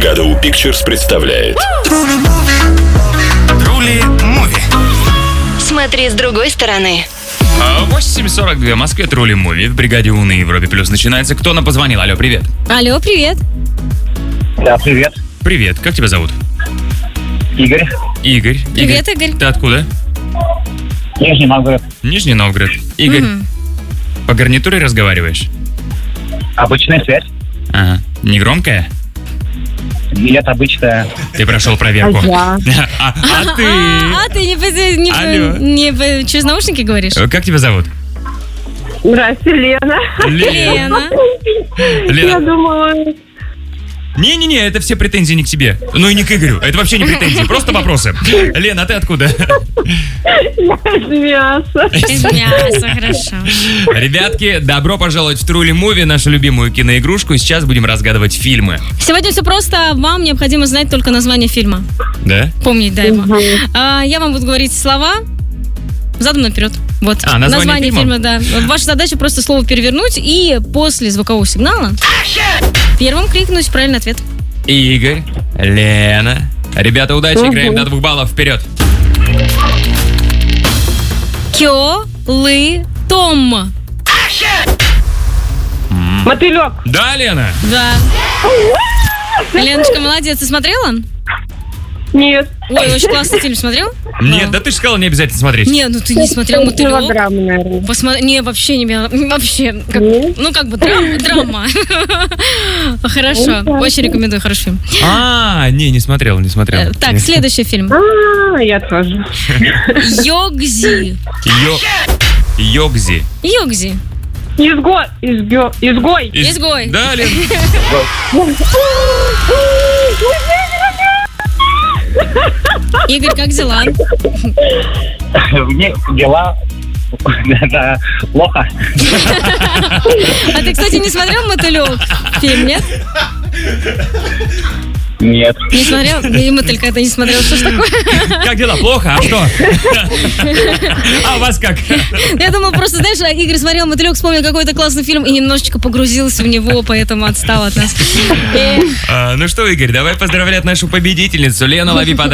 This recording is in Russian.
Shadow Pictures представляет Трули Муви. Смотри с другой стороны. 8:42 в Москве. Трули Муви в бригаде У на Европе Плюс начинается. Кто нам позвонил? Алло, привет. Алло, привет. Да, привет. Привет, как тебя зовут? Игорь. Игорь. Привет, Игорь. Ты откуда? Нижний Новгород. Нижний Новгород. Игорь, по гарнитуре разговариваешь? Обычная связь. Ага. Не громкая? Нет, обычная. Ты прошел проверку. Ага. А ты? А ты Алло. не через наушники говоришь? Как тебя зовут? Здрасте, Лена. Лена. Я Лена. думала... Не-не-не, это все претензии не к тебе. Ну и не к Игорю. Это вообще не претензии, просто вопросы. Лена, а ты откуда? Из мяса. Из мяса, хорошо. Ребятки, добро пожаловать в Трули Муви, нашу любимую киноигрушку. Сейчас будем разгадывать фильмы. Сегодня все просто. Вам необходимо знать только название фильма. Да? Помнить, да, его. Я вам буду говорить слова задом наперед. Вот. Название фильма? да. Ваша задача просто слово перевернуть и после звукового сигнала первым крикнуть правильный ответ. Игорь, Лена. Ребята, удачи, играем до 2 баллов. Вперед. Кё-лы-том. Мотылек. Да, Лена? Да. Леночка, молодец. Ты смотрела? Нет. Ой, очень классный фильм. Смотрел? Нет, да ты же сказала, не обязательно смотреть. Не, ну ты не смотрел «Мотылек». Мелодрама, наверное. Не, вообще не вообще. Ну, как бы драма. Хорошо. Очень рекомендую, хороший фильм. Не смотрел. Так, следующий фильм. Я тоже. Йогзи. Йогзи. Йогзи. Изгой. Изгой. Да, Лен? Игорь, как дела? Мне дела... Да, плохо. А ты, кстати, не смотрел «Мотылек» фильм, нет? Нет. Не смотрел? И «Мотылька» ты не смотрел. Что ж такое? Как дела? Плохо? А что? А у вас как? Я думал, просто, знаешь, Игорь смотрел «Мотылек», вспомнил какой-то классный фильм и немножечко погрузился в него, поэтому отстал от нас. Ну что, Игорь, давай поздравлять нашу победительницу. Лена, лови подарок.